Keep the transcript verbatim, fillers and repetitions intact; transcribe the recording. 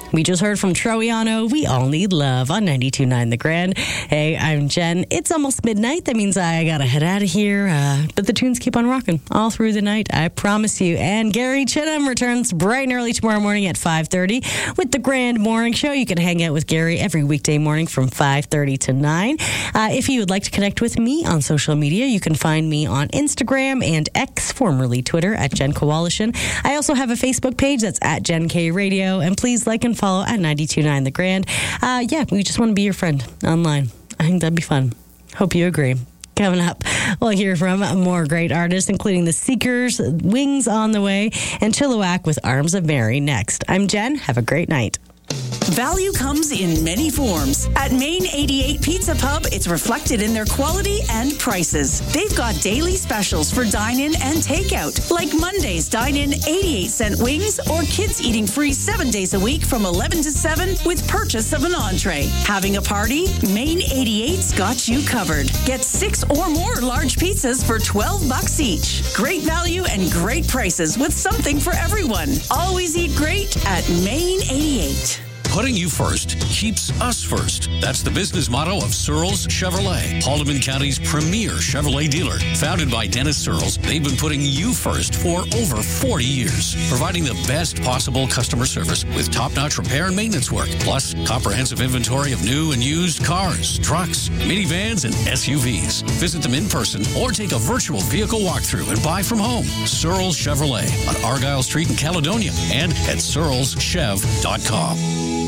We just heard from Troiano, We All Need Love on ninety-two point nine The Grand. Hey, I'm Jen. It's almost midnight. That means I gotta head out of here. Uh, but the tunes keep on rocking all through the night, I promise you. And Gary Chittum returns bright and early tomorrow morning at five thirty with The Grand Morning Show. You can hang out with Gary every weekday morning from five thirty to nine. Uh, if you would like to connect with me on social media, you can find me on Instagram and X, formerly Twitter, at Jen Kowalishin. I also have a Facebook page that's at Jen K Radio. And please like and follow at ninety-two point nine The Grand. Uh, yeah, we just want to be your friend online. I think that'd be fun. Hope you agree. Coming up, we'll hear from more great artists, including The Seekers, Wings on the Way, and Chilliwack with Arms of Mary next. I'm Jen. Have a great night. Value comes in many forms. At Main eighty-eight Pizza Pub, it's reflected in their quality and prices. They've got daily specials for dine-in and takeout, like Monday's dine-in eighty-eight cent wings, or kids eating free seven days a week from eleven to seven with purchase of an entree. Having a party? Main eighty-eight's got you covered. Get six or more large pizzas for twelve bucks each. Great value and great prices with something for everyone. Always eat great at Main eighty-eight. Putting you first keeps us first. That's the business motto of Searles Chevrolet, Haldeman County's premier Chevrolet dealer. Founded by Dennis Searles, they've been putting you first for over forty years, providing the best possible customer service with top-notch repair and maintenance work, plus comprehensive inventory of new and used cars, trucks, minivans, and S U Vs. Visit them in person or take a virtual vehicle walkthrough and buy from home. Searles Chevrolet on Argyle Street in Caledonia and at searles chev dot com.